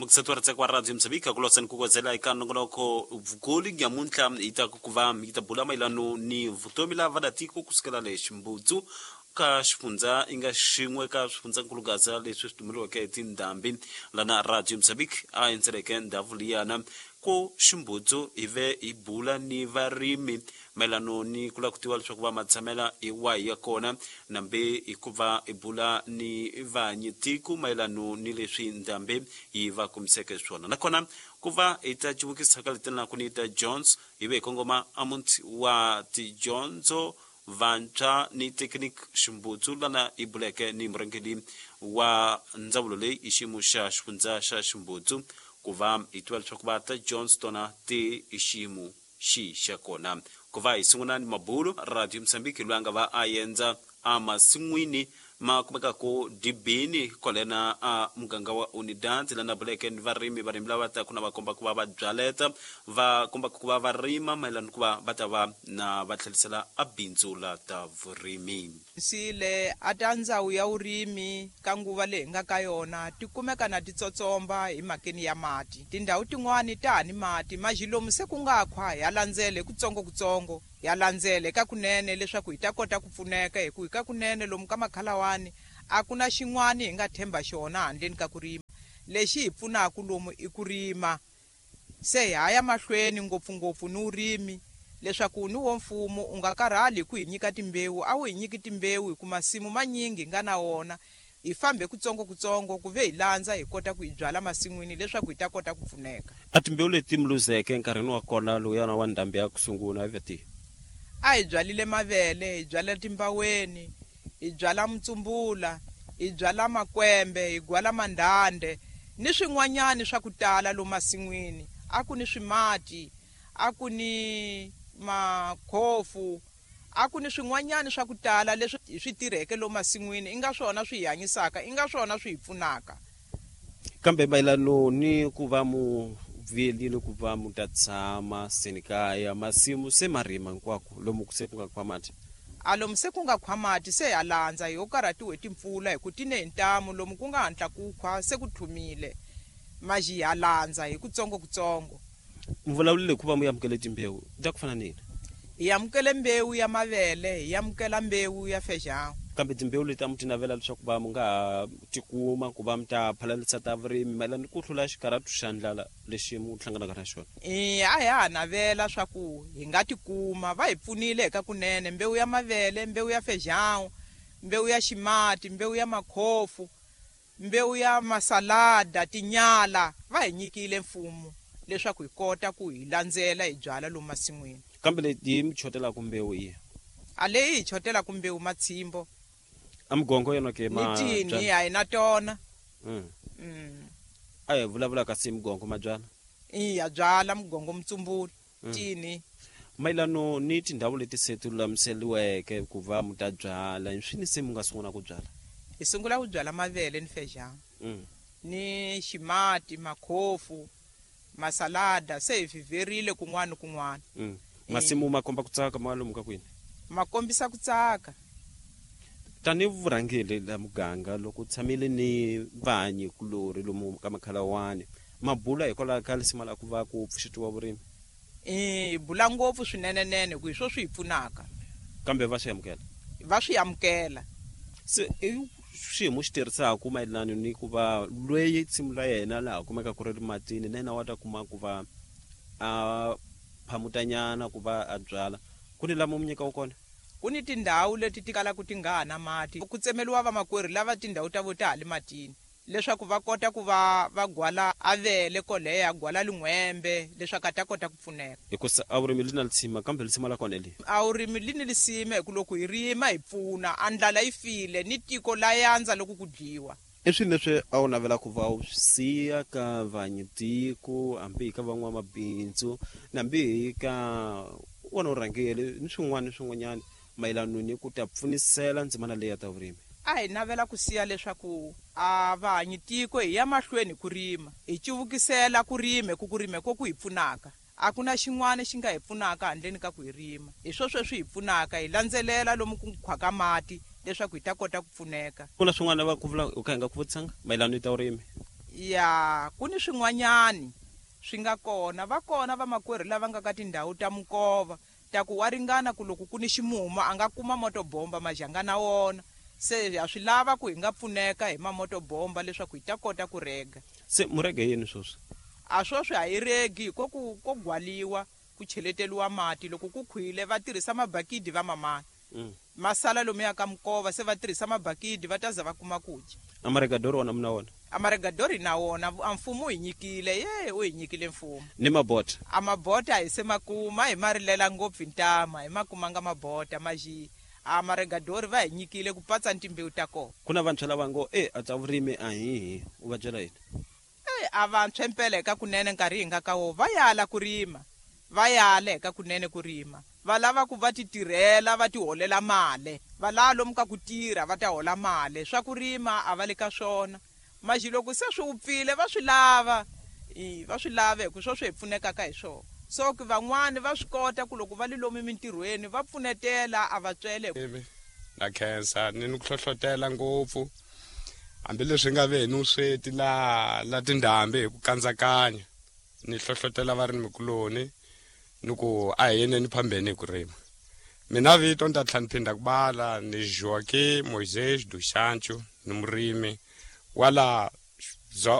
muksetuartse kwa radio Msabika kulosan kukozela ikanongonoko vugoli nyamunta itakuva itabula mailano ni vutomila vadatiko kusikala le Ximbudzu ka xifunza inga xin'we ka swifunza nkulugaza leswi switumiliweke tindhambi lana radio Msabik a enzeleke ndavuliyana ko Ximbudzu ive ibula ni varimi mailano ni kula kutiwa leswaku va matsamela iwayi ya kona nambe ikuva ibula ni vanyitiku mailano ni leswi ndhambi yi va kumiseke swona nakona kuva ita chivukisaka letela kunita Jones ive ikongoma amunti wa ti Jonzo vantshwa ni technique Ximbudzu lana ibuleke ni murengeli wa ndzawulo leyi i xiyimo xa xifundza xa Ximbudzu kuva itiwa leswaku va ta Jones tona ti i xiyimo xa kona kuva hi sungula ni mabulo radio Msambiki lwanga va ayenza a masin'wini ma kumekako dibini kolena a muganga wa Unidad lana buleke ni varimi lava ta kuna va komba ku va va byaleta va komba ku va varima mailana ku va ta va na va tlhelisela a bindzu la ta vurimi sile ata ndzawu ya urimi ka nguva leyi nga ka yona tikumeka na titsotsomba hi makeni ya mati tindhawu tin'wani ta ni mati majilomu se ku nga khwa ya landzele kutsongo ya landzele ka kunene leswaku hi ta kota ku pfuneka hi ku hi ka kunene lomu ka makhalawani a ku na xin'wani hi nga themba xona handleni ka ku rima lexi hi pfunaka lomu i ku rima se hi haya mahlweni ngopfungopfu ni urimi leswaku ni wo mfumo u nga karhali ku hi nyika timbewu a wu hi nyiki timbewu hi ku masimu manyingi hi nga na wona hi fambe kutsongo ku ve hi landza hi kota ku hi byala masin'wini leswaku hi ta kota ku pfuneka a timbewu leti muluzeke nkarhini wa kona luyana wa ndhambi ya ku sungula iveti a hi byalile mavele hi byala timbaweni hi byala mutsumbula hi byala makwembe hi gwala mandhandhe ni swin'wanyani swa ku tala lomu masin'wini a ku ni swimati a ku ni makhofu a ku ni swin'wanyani swa ku tala leswi hi swi tirheke lomu masin'wini i nga swona swi hi hanyisaka i nga swona swi hi pfunaka kambe mailano ni ku va mu velile ku va mu ta tshama senikaya masimu se marima hinkwako lomu ku se ku nga khwamati a lomu se ku nga khwamati se ya landza hi karhatiwe timpfula hi ku tine ntamu lomu ku nga hantla ku khwa se ku thumile maji ya landza hi kutsongo mvulavulile ku va mu yamukele timbewu ta ku fana nini hi yamukele mbewu ya mavele hi yamukela mbewu ya fejawu kambe timbewu leti a mu ti navela leswaku va mu nga ha tikuma ku va mu ta phalalisa ta vurimi mailani ku hlula xikarhatu xa ndlala lexi mu hlanganaka na xona a hi ha navela swa ku hi nga tikuma va hi pfunile eka kunene mbewu ya mavele mbewu ya fejawu mbewu ya ximati mbewu ya makhofu mbewu ya masalada tinyala va hi nyikile mfumo leswaku hi kota ku hi landzela hi byala lomu masin'wini kambe leti hi mi chotelaka mbewu yihi a leyi hi chotelaka mbewu matshimbo a migongo yona ke ni tini a hi na tona a hi vulavulaka si migongo ma byala ya byala migongo mutsumbulu tini mailano ni tindhawu leti se ti lulamiseliweke ku va mu ta byala swini se mu nga sungula ku byala hi sungula ku byala mavele ni fejawu ni ximati makhofu masalada se hi viverile kun'wana masimu ma komba ku tsaka ma lomu ka kwini ma kombisa ku tsaka tani vurhangeli la muganga loko tshamile ni vanyi kulori lomu ka makhalawani mabula hikwalaho ka lisima la ku va ku pfuxetiwa vurimi hi bula ngopfu swinenenene ku hi swo swi hi pfunaka kambe va swi amukela se xiyimo xi tirhisaka mayelana ni ku va lweyi tsimu la yena laha kumeka ku ri matini na yena wa ta kuma ku va a phamutanyana ku va a byala ku ni lama mu nyikawu kona ku ni tindhawu leti ti kalaka ti nga ha na mati ku tsemeliwa vamakwerhu lava tindhawu ta vo ta hali matini leswaku va kota ku va gwala avele koleha gwala lin'hwembe leswaku a ta kota ku pfuneka hikusa a vurimi li na lisima kambe lisima la kona leyi a vurimi li ni lisima hi ku loko hi rima hi pfuna a ndlala yi file ni tiko la yandza loko ku dyiwa i swilo leswi a wu navela ku va u swi siya ka vanyitiko hambi hi ka van'wamabindzu nambi hi ka wona urhangeli ni swin'wanyani mayelano ni ku ta pfunisela ndzimana leyi ya ta vurimi a hi navela ku siya leswaku a vanyitiko hi ya mahlweni ku rima hi civukisela ku rime ko ku hi pfunaka a ku na xin'wana xi nga hi pfunaka handleni ka ku hi rima hi sweswi hi pfunaka hi landzelela lomu ku khwaka mati leswaku hi ta kota ku pfuneka ku na swin'wana va ku vula u ka hi nga ku vutisanga mayelano ni ta vurimi ya ku ni swin'wanyani swi nga kona va makwerhu lava nga ka tindhawu ta Mukova ta ku wa ringana ku loko ku ni ximumu a nga kuma motobomba majanga na wona se ya swi lava ku hi nga pfuneka hi mamotobomba leswaku hi ta kota ku rega. Se murege yini sweswi? A sweswi a hi regi ko gwaliwa ku cheleteliwa mati loko ku khwile va tirhisa mabakidi va mamani masala lomu ya ka Mukova se va tirhisa mabakidi va ta za va kuma kudya. Amaregadori wona mna wona? Amaregadori na wona mfumo hi nyikile u hi nyikile mfumo. Ni mabota? Amabota hi se makuma hi marilela ngopfu ntama hi makumanga mabota maji amaregadori va hi nyikile ku patsa ntimbewu ta kona. Kuna vantshwa lava ngo a tsa vurimi a hi u va byela yini? A vantshwa impela eka kunene nkarhi hi nga ka wo va yala ku rima va yala eka kunene ku rima va lava ku va ti tirhela va ti holela mali va lava lomu ka ku tirha va ta hola mali swa ku rima a va le ka swona maji loko se swi upfile va swi lava hi ku swo swi hi pfunekaka hi swona so ku van'wani va swi kota ku loko va le lomu emintirhweni va pfunetela a va tswele na khensa ni ku hlohlotela ngopfu hambileswi nga ve ni usweti la tindhambi hi ku kandzakanya ni hlohlotela varimi kuloni ni ku a hi yeneni phambeni hi ku rima. Mina vito ni ta tlhela ni phinda ku bala ni Joaquim Moises dos Santos ni murimi wala